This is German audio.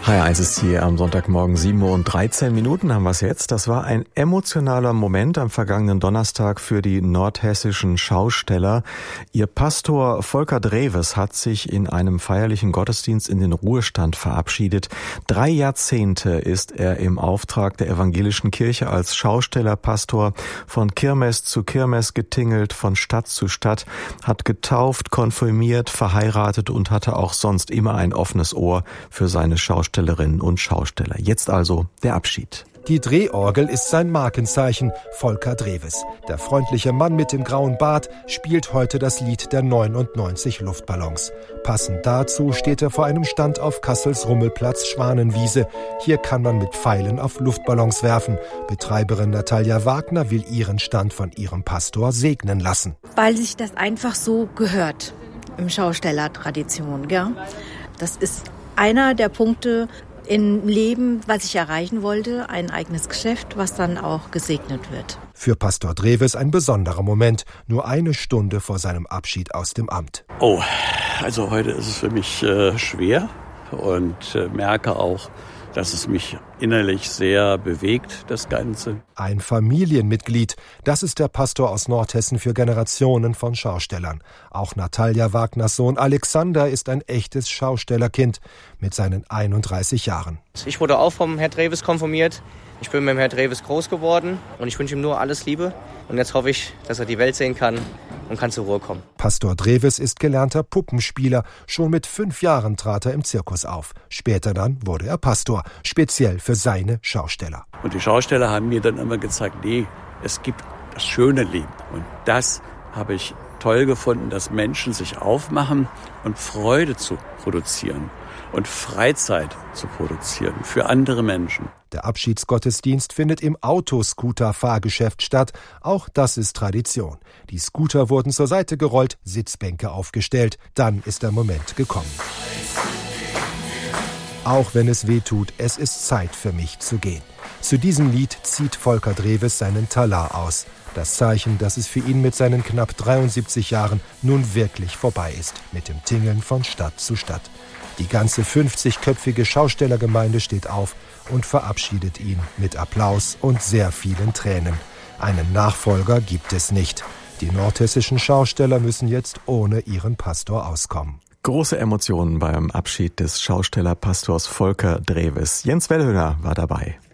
HR1 ist hier am Sonntagmorgen 7:13 Uhr haben wir es jetzt. Das war ein emotionaler Moment am vergangenen Donnerstag für die nordhessischen Schausteller. Ihr Pastor Volker Dreves hat sich in einem feierlichen Gottesdienst in den Ruhestand verabschiedet. 3 Jahrzehnte ist er im Auftrag der evangelischen Kirche als Schaustellerpastor von Kirmes zu Kirmes getingelt, von Stadt zu Stadt, hat getauft, konfirmiert, verheiratet und hatte auch sonst immer ein offenes Ohr für seine Schaustellerinnen und Schausteller. Jetzt also der Abschied. Die Drehorgel ist sein Markenzeichen, Volker Dreves. Der freundliche Mann mit dem grauen Bart spielt heute das Lied der 99 Luftballons. Passend dazu steht er vor einem Stand auf Kassels Rummelplatz Schwanenwiese. Hier kann man mit Pfeilen auf Luftballons werfen. Betreiberin Natalia Wagner will ihren Stand von ihrem Pastor segnen lassen. Weil sich das einfach so gehört im Schaustellertradition. Gell? Das ist einer der Punkte im Leben, was ich erreichen wollte, ein eigenes Geschäft, was dann auch gesegnet wird. Für Pastor Dreves ein besonderer Moment, nur 1 Stunde vor seinem Abschied aus dem Amt. Also heute ist es für mich schwer und merke auch, dass es mich innerlich sehr bewegt, das Ganze. Ein Familienmitglied, das ist der Pastor aus Nordhessen für Generationen von Schaustellern. Auch Natalia Wagners Sohn Alexander ist ein echtes Schaustellerkind mit seinen 31 Jahren. Ich wurde auch vom Herrn Dreves konfirmiert. Ich bin mit dem Herrn Dreves groß geworden und ich wünsche ihm nur alles Liebe. Und jetzt hoffe ich, dass er die Welt sehen kann und kann zur Ruhe kommen. Pastor Dreves ist gelernter Puppenspieler. Schon mit 5 Jahren trat er im Zirkus auf. Später dann wurde er Pastor, speziell für seine Schausteller. Und die Schausteller haben mir dann immer gezeigt, nee, es gibt das schöne Leben. Und das habe ich toll gefunden, dass Menschen sich aufmachen und Freude zu produzieren und Freizeit zu produzieren für andere Menschen. Der Abschiedsgottesdienst findet im Autoscooter-Fahrgeschäft statt. Auch das ist Tradition. Die Scooter wurden zur Seite gerollt, Sitzbänke aufgestellt. Dann ist der Moment gekommen. Auch wenn es weh tut, es ist Zeit für mich zu gehen. Zu diesem Lied zieht Volker Dreves seinen Talar aus. Das Zeichen, dass es für ihn mit seinen knapp 73 Jahren nun wirklich vorbei ist, mit dem Tingeln von Stadt zu Stadt. Die ganze 50-köpfige Schaustellergemeinde steht auf und verabschiedet ihn mit Applaus und sehr vielen Tränen. Einen Nachfolger gibt es nicht. Die nordhessischen Schausteller müssen jetzt ohne ihren Pastor auskommen. Große Emotionen beim Abschied des Schaustellerpastors Volker Dreves. Jens Wellhöner war dabei.